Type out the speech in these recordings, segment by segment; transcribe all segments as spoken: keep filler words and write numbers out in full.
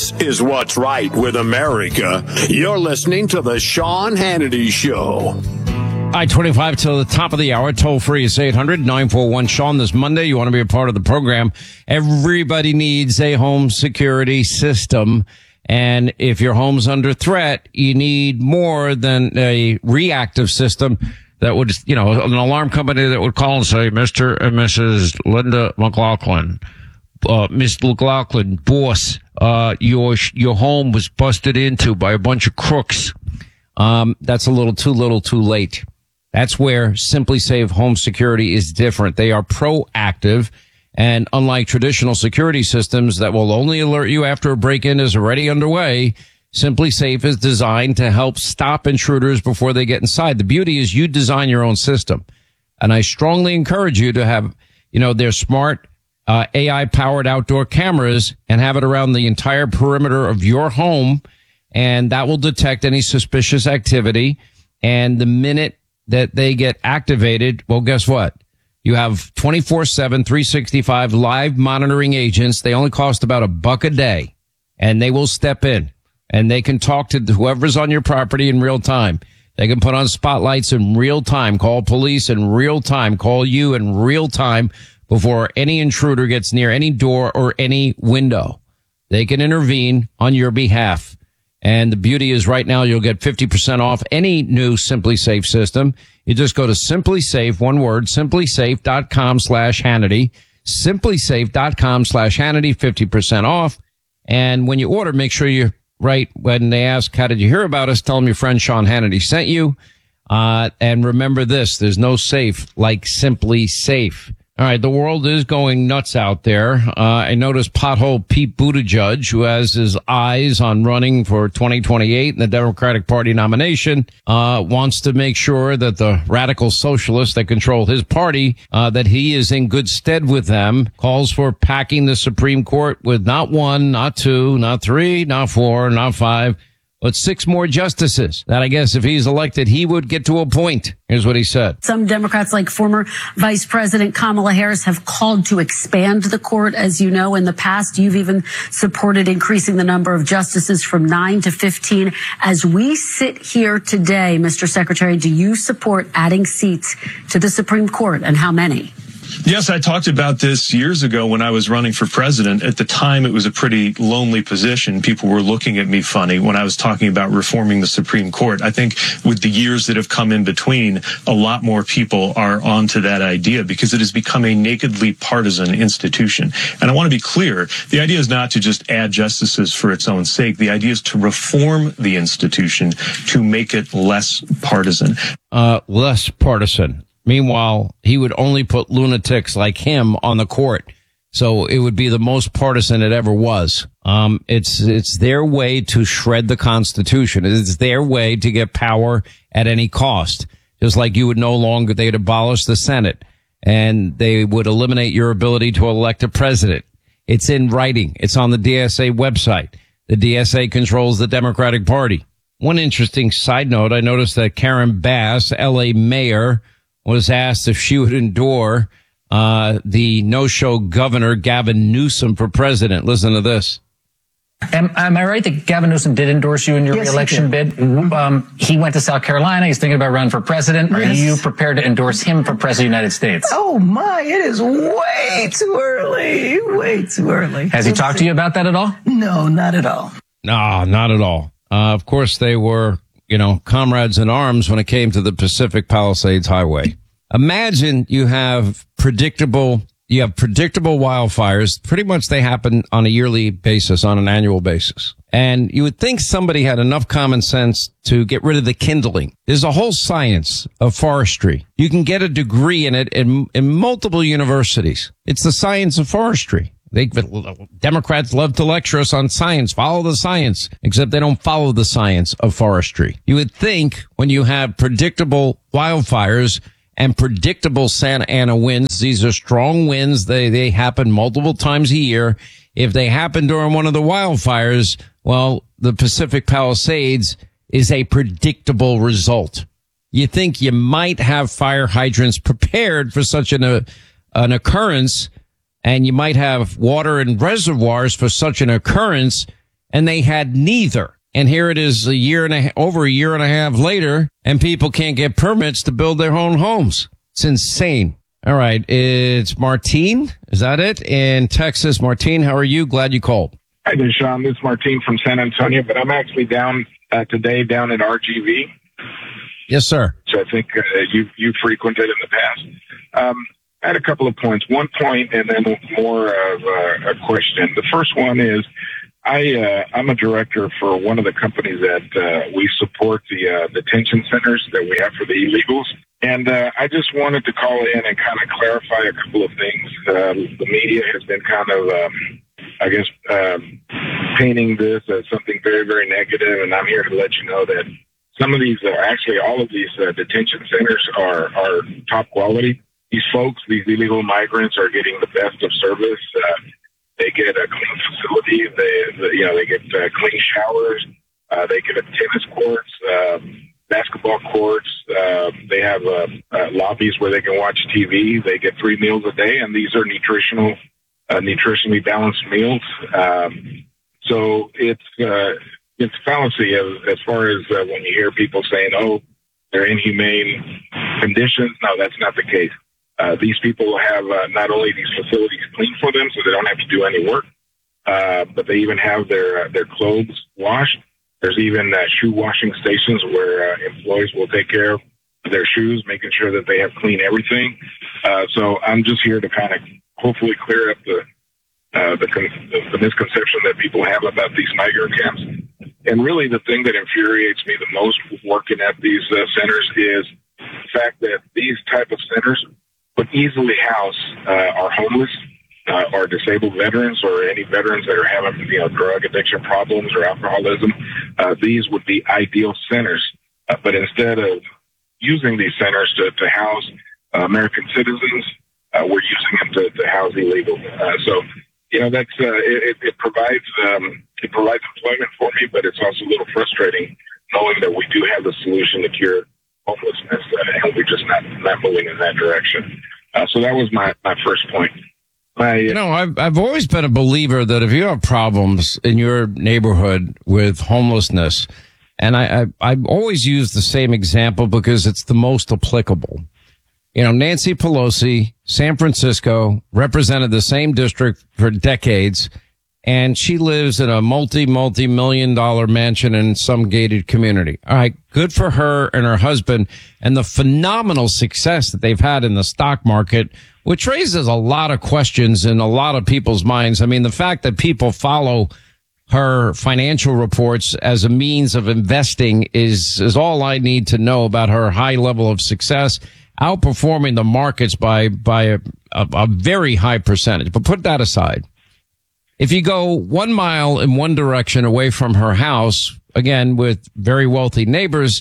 This is what's right with America. You're listening to the Sean Hannity Show. I twenty-five till the top of the hour. Toll free is eight hundred nine four one Sean. This Monday, you want to be a part of the program. Everybody needs a home security system. And if your home's under threat, you need more than a reactive system that would, you know, an alarm company that would call and say, Mister and Missus Linda McLaughlin, uh, Miss McLaughlin, boss, uh, your, your home was busted into by a bunch of crooks. Um, that's a little too little too late. That's where Simply Safe Home Security is different. They are proactive, and unlike traditional security systems that will only alert you after a break-in is already underway, Simply Safe is designed to help stop intruders before they get inside. The beauty is you design your own system, and I strongly encourage you to have, you know, their smart uh, A I-powered outdoor cameras and have it around the entire perimeter of your home, and that will detect any suspicious activity. And the minute that they get activated, well, guess what? You have twenty-four seven, three sixty-five live monitoring agents. They only cost about a buck a day, and they will step in and they can talk to whoever's on your property in real time. They can put on spotlights in real time, call police in real time, call you in real time before any intruder gets near any door or any window. They can intervene on your behalf. And the beauty is right now you'll get fifty percent off any new Simply Safe system. You just go to Simply Safe, one word, simplysafe.com slash Hannity, simplysafe.com slash Hannity, fifty percent off. And when you order, make sure you write, when they ask, how did you hear about us? Tell them your friend Sean Hannity sent you. Uh, and remember this, there's no safe like Simply Safe. All right, the world is going nuts out there. Uh, I noticed pothole Pete Buttigieg, who has his eyes on running for twenty twenty-eight in the Democratic Party nomination, uh, wants to make sure that the radical socialists that control his party, uh, that he is in good stead with them, calls for packing the Supreme Court with not one, not two, not three, not four, not five, but six more justices that I guess if he's elected, he would get to appoint. Here's what he said. Some Democrats, like former Vice President Kamala Harris, have called to expand the court. As you know, in the past, you've even supported increasing the number of justices from nine to fifteen. As we sit here today, Mister Secretary, do you support adding seats to the Supreme Court, and how many? Yes, I talked about this years ago when I was running for president. At the time, it was a pretty lonely position. People were looking at me funny when I was talking about reforming the Supreme Court. I think with the years that have come in between, a lot more people are onto that idea because it has become a nakedly partisan institution. And I want to be clear, the idea is not to just add justices for its own sake. The idea is to reform the institution to make it less partisan. Uh, less partisan. Meanwhile, he would only put lunatics like him on the court. So it would be the most partisan it ever was. Um, it's, it's their way to shred the Constitution. It's their way to get power at any cost. Just like you would no longer, they'd abolish the Senate and they would eliminate your ability to elect a president. It's in writing. It's on the D S A website. The D S A controls the Democratic Party. One interesting side note, I noticed that Karen Bass, L A mayor, was asked if she would endure uh the no-show governor Gavin Newsom for president. Listen to this. Am, am I right that Gavin Newsom did endorse you in your yes, re-election bid? Mm-hmm. Um, he went to South Carolina. He's thinking about running for president. Yes. Are you prepared to endorse him for president of the United States? Oh, my. It is way too early. Way too early. Has he Let's talked see. to you about that at all? No, not at all. No, not at all. Uh, of course, they were, you know, comrades in arms when it came to the Pacific Palisades Highway. Imagine you have predictable, you have predictable wildfires. Pretty much they happen on a yearly basis, on an annual basis. And you would think somebody had enough common sense to get rid of the kindling. There's a whole science of forestry. You can get a degree in it in, in multiple universities. It's the science of forestry. They, Democrats love to lecture us on science. Follow the science, except they don't follow the science of forestry. You would think when you have predictable wildfires and predictable Santa Ana winds, these are strong winds. They, they happen multiple times a year. If they happen during one of the wildfires, well, the Pacific Palisades is a predictable result. You think you might have fire hydrants prepared for such an, uh, an occurrence, and you might have water and reservoirs for such an occurrence, and they had neither. And here it is a year and a over a year and a half later, and people can't get permits to build their own homes. It's insane. All right. It's Martine. Is that it? In Texas. Martine, how are you? Glad you called. Hi there, Sean. This is Martine from San Antonio, but I'm actually down uh, today down at R G V. Yes, sir. So I think uh, you you frequented in the past. Um, I had a couple of points. One point and then more of uh, a question. The first one is I, uh, I'm a director for one of the companies that uh, we support the uh, detention centers that we have for the illegals. And uh, I just wanted to call in and kind of clarify a couple of things. Um, the media has been kind of, um, I guess, um, painting this as something very, very negative, and I'm here to let you know that some of these, uh, actually all of these uh, detention centers are, are top quality. These folks, these illegal migrants, are getting the best of service. Uh, they get a clean facility. They, they you know, they get uh, clean showers. Uh, they get a tennis courts. Um, basketball courts. Uh, they have uh, uh, lobbies where they can watch T V. They get three meals a day, and these are nutritional, uh, nutritionally balanced meals. Um, so it's uh, it's fallacy as, as far as uh, when you hear people saying, "Oh, they're inhumane conditions." No, that's not the case. Uh, these people have uh, not only these facilities clean for them, so they don't have to do any work, uh, but they even have their uh, their clothes washed. There's even uh, shoe washing stations where uh, employees will take care of their shoes, making sure that they have clean everything. Uh, so I'm just here to kind of hopefully clear up the, uh, the, con- the the misconception that people have about these migrant camps. And really the thing that infuriates me the most working at these uh, centers is the fact that these type of centers would easily house uh, our homeless, Uh, or disabled veterans, or any veterans that are having, you know, drug addiction problems or alcoholism. Uh, these would be ideal centers. Uh, but instead of using these centers to, to house uh, American citizens, uh, we're using them to, to house illegal. Uh, so, you know, that's uh, it, it provides um, it provides employment for me, but it's also a little frustrating knowing that we do have the solution to cure homelessness, uh, and we're just not not moving in that direction. Uh, so that was my, my first point. My, you know, I've I've always been a believer that if you have problems in your neighborhood with homelessness, and I, I I've always used the same example because it's the most applicable. You know, Nancy Pelosi, San Francisco, represented the same district for decades, and she lives in a multi, multi-million dollar mansion in some gated community. All right, good for her and her husband and the phenomenal success that they've had in the stock market, which raises a lot of questions in a lot of people's minds. I mean, the fact that people follow her financial reports as a means of investing is, is all I need to know about her high level of success, outperforming the markets by, by a, a, a very high percentage. But put that aside. If you go one mile in one direction away from her house, again, with very wealthy neighbors,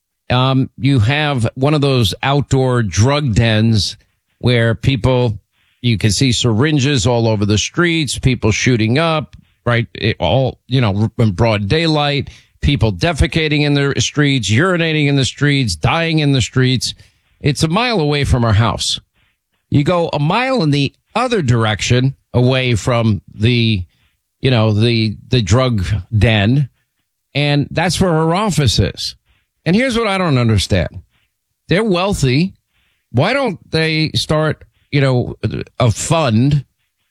um, you have one of those outdoor drug dens where people, you can see syringes all over the streets, people shooting up, right? It all, you know, in broad daylight, people defecating in the streets, urinating in the streets, dying in the streets. It's a mile away from our house. You go a mile in the other direction away from the, you know, the, the drug den, and that's where her office is. And here's what I don't understand. They're wealthy. Why don't they start, you know, a fund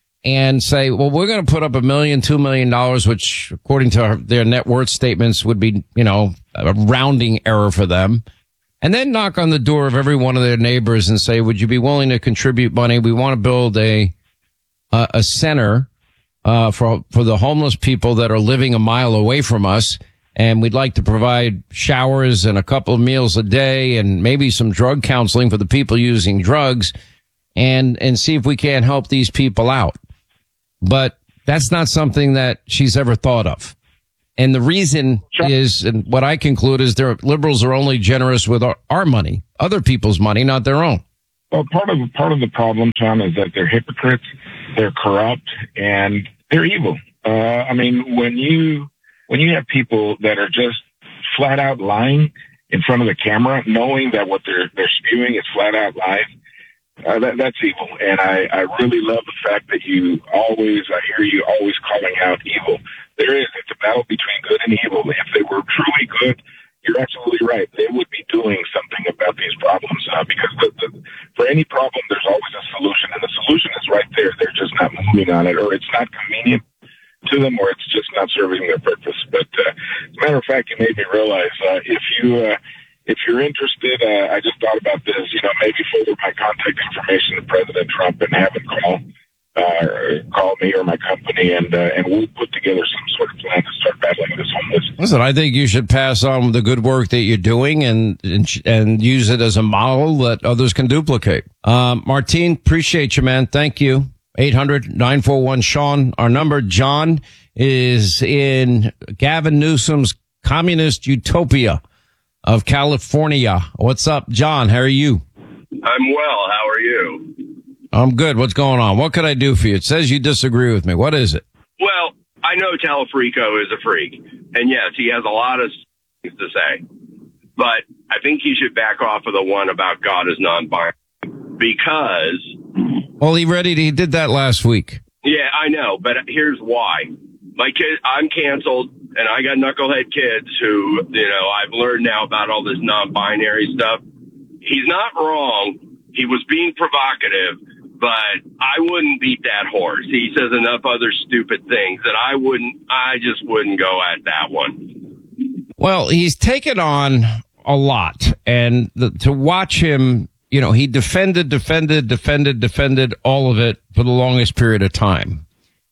and say, well, we're going to put up a million, two million dollars, which according to their net worth statements would be, you know, a rounding error for them. And then knock on the door of every one of their neighbors and say, would you be willing to contribute money? We want to build a, a, a center, uh, for, for the homeless people that are living a mile away from us. And we'd like to provide showers and a couple of meals a day and maybe some drug counseling for the people using drugs, and, and see if we can't help these people out. But that's not something that she's ever thought of. And the reason is, and what I conclude is, their liberals are only generous with our, our money, other people's money, not their own. Well, part of part of the problem, Tom, is that they're hypocrites, they're corrupt, and they're evil. Uh, I mean, when you when you have people that are just flat out lying in front of the camera, knowing that what they're they're spewing is flat out lies, uh, that, that's evil. And I, I really love the fact that you always, I hear you always calling out evil. There is, it's a battle on it, or it's not convenient to them, or it's just not serving their purpose. But uh, as a matter of fact, you made me realize uh, if you uh, if you're interested, uh, I just thought about this. You know, maybe forward my contact information to President Trump and have him call uh, call me or my company, and uh, and we'll put together some sort of plan to start battling this homeless. Listen, I think you should pass on the good work that you're doing and and, and use it as a model that others can duplicate. Um, Martine, appreciate you, man. Thank you. eight hundred nine four one Sean, our number. John is in Gavin Newsom's communist utopia of California. What's up, John? How are you? I'm well. How are you? I'm good. What's going on? What could I do for you? It says you disagree with me. What is it? Well, I know Talafrico is a freak. And yes, he has a lot of things to say. But I think he should back off of the one about God is non-binary. Because... Well, he ready. He did that last week. Yeah, I know. But here's why. My kid, I'm canceled, and I got knucklehead kids who, you know, I've learned now about all this non-binary stuff. He's not wrong. He was being provocative. But I wouldn't beat that horse. He says enough other stupid things that I wouldn't, I just wouldn't go at that one. Well, he's taken on a lot. And the, to watch him, you know, he defended, defended, defended, defended all of it for the longest period of time.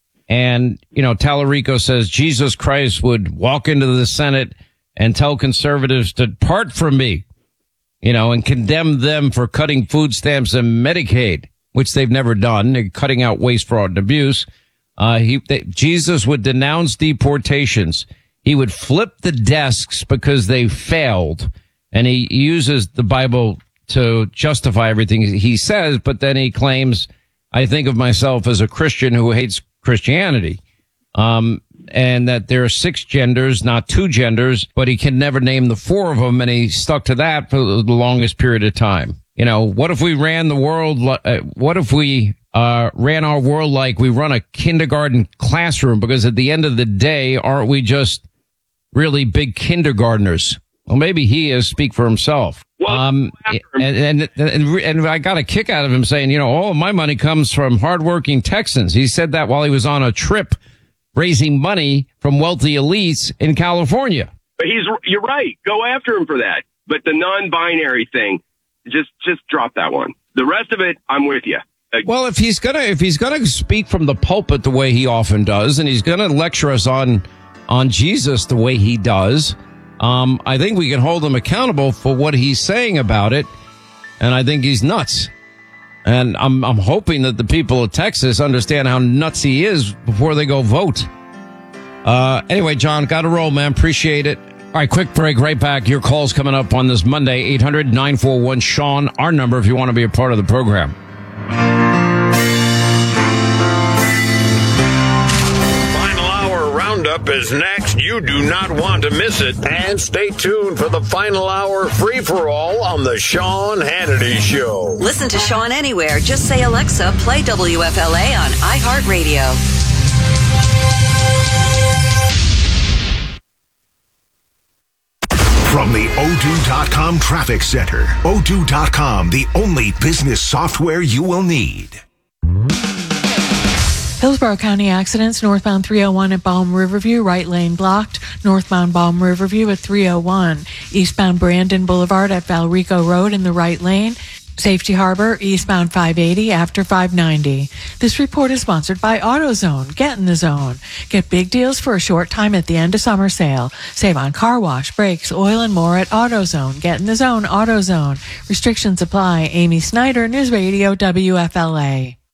And, you know, Talarico says Jesus Christ would walk into the Senate and tell conservatives to depart from me, you know, and condemn them for cutting food stamps and Medicaid, which they've never done. They're cutting out waste, fraud, and abuse. Uh, he, they, Jesus would denounce deportations. He would flip the desks because they failed. And he uses the Bible to justify everything he says, but then he claims, I think of myself as a Christian who hates Christianity. Um, and that there are six genders, not two genders, but he can never name the four of them. And he stuck to that for the longest period of time. You know, what if we ran the world? Uh, what if we uh ran our world like we run a kindergarten classroom? Because at the end of the day, aren't we just really big kindergartners? Well, maybe he is. Speak for himself. Well, um, and, and and and I got a kick out of him saying, you know, all of my money comes from hardworking Texans. He said that while he was on a trip raising money from wealthy elites in California. But he's you're right. Go after him for that. But the non-binary thing. Just, just drop that one. The rest of it, I'm with you. Uh, well, if he's gonna, if he's gonna speak from the pulpit the way he often does, and he's gonna lecture us on, on Jesus the way he does, um, I think we can hold him accountable for what he's saying about it. And I think he's nuts. And I'm, I'm hoping that the people of Texas understand how nuts he is before they go vote. Uh, anyway, John, gotta roll, man. Appreciate it. All right, quick break, right back. Your call's coming up on this Monday, eight hundred nine four one Sean, our number if you want to be a part of the program. Final hour roundup is next. You do not want to miss it. And stay tuned for the final hour free-for-all on the Sean Hannity Show. Listen to Sean anywhere. Just say, Alexa, play W F L A on iHeartRadio. From the O two dot com Traffic Center. O two dot com, the only business software you will need. Hillsborough County accidents, northbound three oh one at Balm Riverview, right lane blocked. Northbound Balm Riverview at three oh one. Eastbound Brandon Boulevard at Valrico Road in the right lane. Safety Harbor, eastbound five eighty after five ninety. This report is sponsored by AutoZone. Get in the zone. Get big deals for a short time at the end of summer sale. Save on car wash, brakes, oil, and more at AutoZone. Get in the zone, AutoZone. Restrictions apply. Amy Snyder, News Radio W F L A.